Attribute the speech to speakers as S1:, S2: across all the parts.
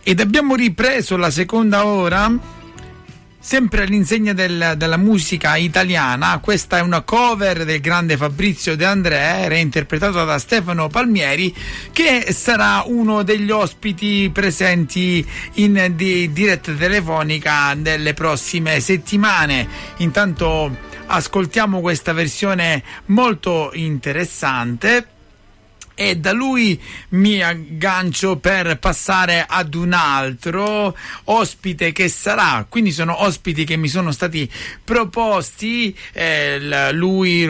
S1: Ed abbiamo ripreso la seconda ora, sempre all'insegna della musica italiana. Questa è una cover del grande Fabrizio De André, reinterpretata da Stefano Palmieri, che sarà uno degli ospiti presenti in diretta telefonica nelle prossime settimane. Intanto ascoltiamo questa versione molto interessante e da lui mi aggancio per passare ad un altro ospite che sarà, quindi sono ospiti che mi sono stati proposti, lui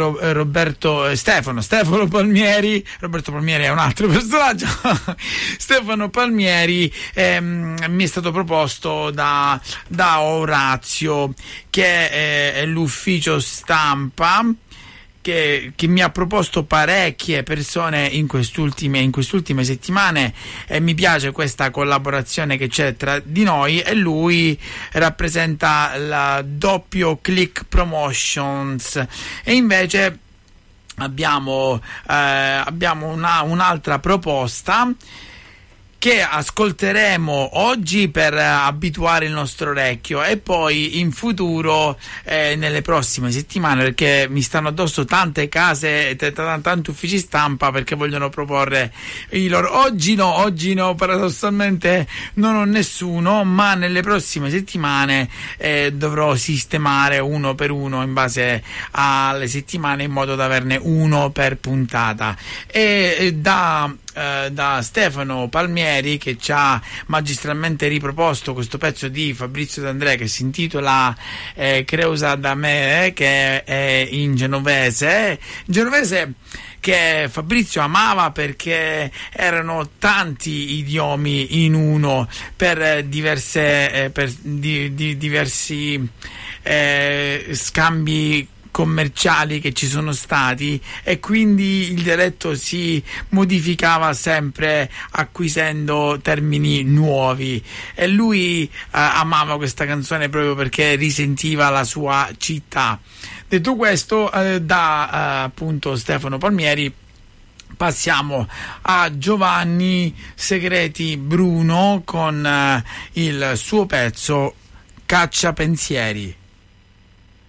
S1: Stefano Palmieri. Roberto Palmieri è un altro personaggio. Stefano Palmieri mi è stato proposto da Orazio, che è l'ufficio stampa che mi ha proposto parecchie persone in quest'ultime settimane, e mi piace questa collaborazione che c'è tra di noi, e lui rappresenta la Doppio Click Promotions. E invece abbiamo un'altra proposta che ascolteremo oggi per abituare il nostro orecchio, e poi in futuro, nelle prossime settimane, perché mi stanno addosso tante case, tanti uffici stampa, perché vogliono proporre i loro. Oggi no, paradossalmente non ho nessuno, ma nelle prossime settimane dovrò sistemare uno per uno in base alle settimane, in modo da averne uno per puntata. E da Stefano Palmieri, che ci ha magistralmente riproposto questo pezzo di Fabrizio De André che si intitola Creusa da me, che è in genovese che Fabrizio amava, perché erano tanti idiomi in uno, per diversi scambi commerciali che ci sono stati, e quindi il dialetto si modificava sempre acquisendo termini nuovi, e lui amava questa canzone proprio perché risentiva la sua città. Detto questo, da appunto Stefano Palmieri passiamo a Giovanni Segreti Bruno con il suo pezzo Caccia Pensieri.